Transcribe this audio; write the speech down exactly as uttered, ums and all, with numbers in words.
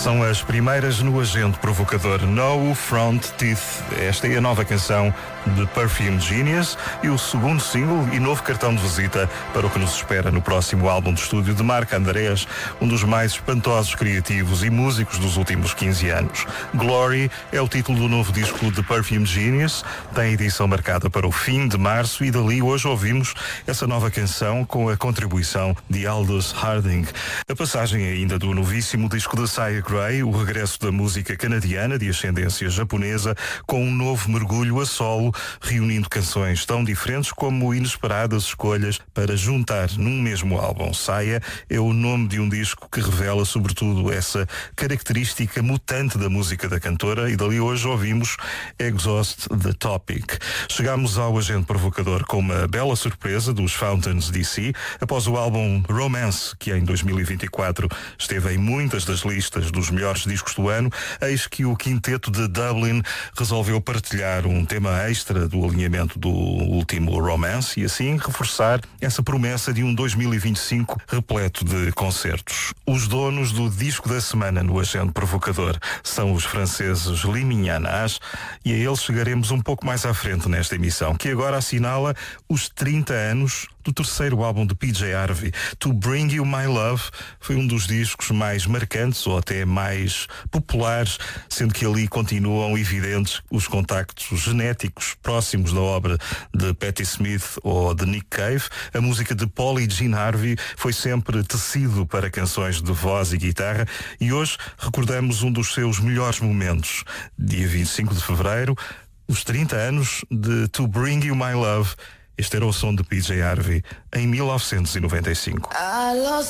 São as primeiras no Agente Provocador, No Front Teeth. Esta é a nova canção de Perfume Genius e o segundo single e novo cartão de visita para o que nos espera no próximo álbum de estúdio de Marc Andrés, um dos mais espantosos criativos e músicos dos últimos quinze anos. Glory é o título do novo disco de Perfume Genius, tem edição marcada para o fim de março e dali hoje ouvimos essa nova canção com a contribuição de Aldous Harding. A passagem ainda do novíssimo disco de Sia Gray, o regresso da música canadiana de ascendência japonesa com um novo mergulho a solo, reunindo canções tão diferentes como inesperadas escolhas para juntar num mesmo álbum. Sia é o nome de um disco que revela sobretudo essa característica mutante da música da cantora e dali hoje ouvimos Exhaust the Topic. Chegámos ao Agente Provocador com uma bela surpresa dos Fountains D C após o álbum Romance, que em dois mil e vinte e quatro esteve em muitas das listas dos melhores discos do ano. Eis que o quinteto de Dublin resolveu partilhar um tema extra do alinhamento do último Romance e assim reforçar essa promessa de um dois mil e vinte e cinco repleto de concertos. Os donos do disco da semana no Agente Provocador são os franceses Liminhanas e a eles chegaremos um pouco mais à frente nesta emissão, que agora assinala os trinta anos do terceiro álbum de P J Harvey. To Bring You My Love foi um dos discos mais marcantes ou até mais populares, sendo que ali continuam evidentes os contactos genéticos próximos da obra de Patti Smith ou de Nick Cave. A música de Paul e Gene Harvey foi sempre tecido para canções de voz e guitarra e hoje recordamos um dos seus melhores momentos. Dia vinte e cinco de fevereiro, os trinta anos de To Bring You My Love. Este era o som de P J Harvey em mil novecentos e noventa e cinco.